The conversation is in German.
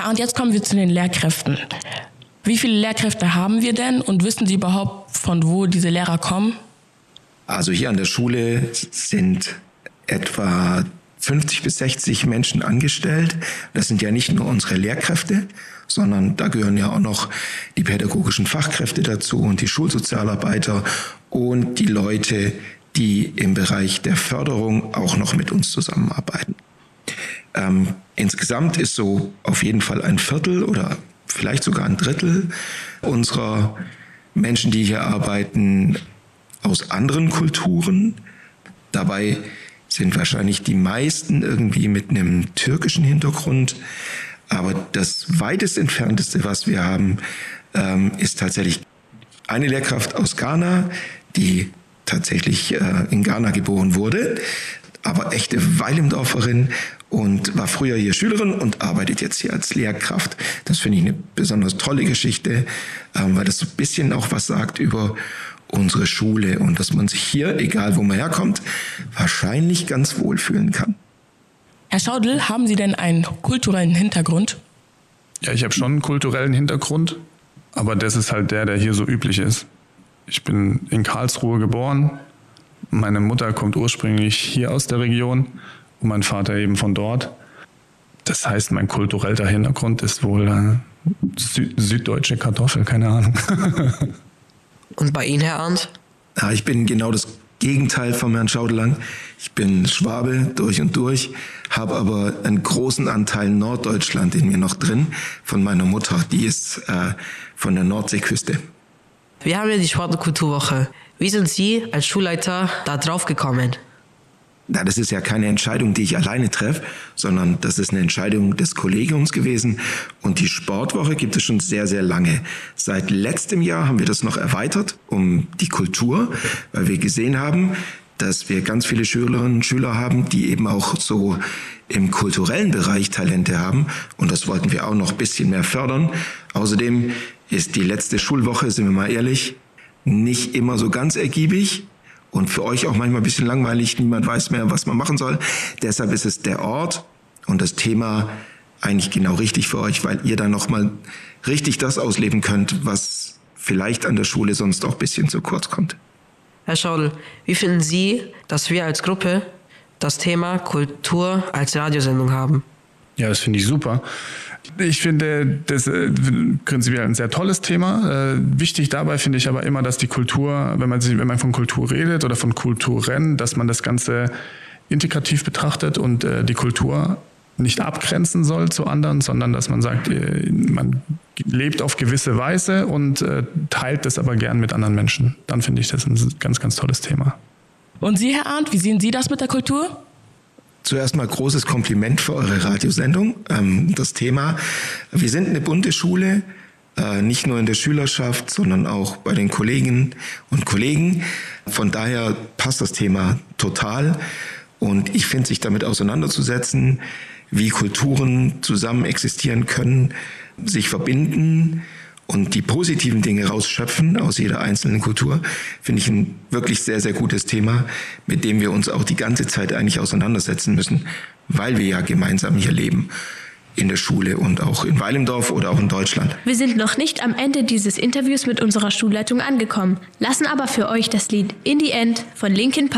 Arndt, jetzt kommen wir zu den Lehrkräften. Wie viele Lehrkräfte haben wir denn und wissen Sie überhaupt, von wo diese Lehrer kommen? Also hier an der Schule sind etwa 50 bis 60 Menschen angestellt. Das sind ja nicht nur unsere Lehrkräfte, sondern da gehören ja auch noch die pädagogischen Fachkräfte dazu und die Schulsozialarbeiter und die Leute, die im Bereich der Förderung auch noch mit uns zusammenarbeiten. Insgesamt ist so auf jeden Fall ein Viertel oder vielleicht sogar ein Drittel unserer Menschen, die hier arbeiten, aus anderen Kulturen. Dabei sind wahrscheinlich die meisten irgendwie mit einem türkischen Hintergrund. Aber das weitest entfernteste, was wir haben, ist tatsächlich eine Lehrkraft aus Ghana, die tatsächlich in Ghana geboren wurde, aber echte Weilimdorferin und war früher hier Schülerin und arbeitet jetzt hier als Lehrkraft. Das finde ich eine besonders tolle Geschichte, weil das so ein bisschen auch was sagt über unsere Schule und dass man sich hier, egal wo man herkommt, wahrscheinlich ganz wohl fühlen kann. Herr Schaudel, haben Sie denn einen kulturellen Hintergrund? Ja, ich habe schon einen kulturellen Hintergrund, aber das ist halt der hier so üblich ist. Ich bin in Karlsruhe geboren, meine Mutter kommt ursprünglich hier aus der Region und mein Vater eben von dort. Das heißt, mein kultureller Hintergrund ist wohl süddeutsche Kartoffel, keine Ahnung. Und bei Ihnen, Herr Arndt? Ja, ich bin genau das Gegenteil von Herrn Schaudelang. Ich bin Schwabe durch und durch, habe aber einen großen Anteil Norddeutschland in mir noch drin von meiner Mutter. Die ist von der Nordseeküste. Wir haben ja die Sport- und Kulturwoche. Wie sind Sie als Schulleiter da drauf gekommen? Na, das ist ja keine Entscheidung, die ich alleine treffe, sondern das ist eine Entscheidung des Kollegiums gewesen. Und die Sportwoche gibt es schon sehr, sehr lange. Seit letztem Jahr haben wir das noch erweitert um die Kultur, weil wir gesehen haben, dass wir ganz viele Schülerinnen und Schüler haben, die eben auch so im kulturellen Bereich Talente haben. Und das wollten wir auch noch ein bisschen mehr fördern. Außerdem ist die letzte Schulwoche, sind wir mal ehrlich, nicht immer so ganz ergiebig. Und für euch auch manchmal ein bisschen langweilig, niemand weiß mehr, was man machen soll. Deshalb ist es der Ort und das Thema eigentlich genau richtig für euch, weil ihr dann nochmal richtig das ausleben könnt, was vielleicht an der Schule sonst auch ein bisschen zu kurz kommt. Herr Schaudel, wie finden Sie, dass wir als Gruppe das Thema Kultur als Radiosendung haben? Ja, das finde ich super. Ich finde das prinzipiell ein sehr tolles Thema. Wichtig dabei finde ich aber immer, dass die Kultur, wenn man von Kultur redet oder von Kulturen, dass man das Ganze integrativ betrachtet und die Kultur nicht abgrenzen soll zu anderen, sondern dass man sagt, man lebt auf gewisse Weise und teilt das aber gern mit anderen Menschen. Dann finde ich das ein ganz, ganz tolles Thema. Und Sie, Herr Arndt, wie sehen Sie das mit der Kultur? Zuerst mal großes Kompliment für eure Radiosendung. Das Thema, wir sind eine bunte Schule, nicht nur in der Schülerschaft, sondern auch bei den Kolleginnen und Kollegen. Von daher passt das Thema total. Und ich finde, sich damit auseinanderzusetzen, wie Kulturen zusammen existieren können, sich verbinden und die positiven Dinge rausschöpfen aus jeder einzelnen Kultur, finde ich ein wirklich sehr, sehr gutes Thema, mit dem wir uns auch die ganze Zeit eigentlich auseinandersetzen müssen, weil wir ja gemeinsam hier leben, in der Schule und auch in Weilimdorf oder auch in Deutschland. Wir sind noch nicht am Ende dieses Interviews mit unserer Schulleitung angekommen, lassen aber für euch das Lied In the End von Linkin Park